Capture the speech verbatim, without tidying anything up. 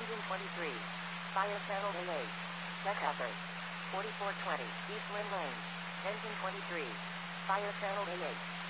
Engine twenty-three. Fire channel A eight. Check hazard. forty-four twenty, East Lynn Lane. Engine twenty-three. Fire channel A eight.